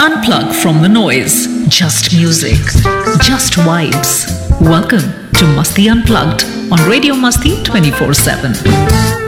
Unplug from the noise. Just music. Just vibes. Welcome to Masti Unplugged on Radio Masti 24/7.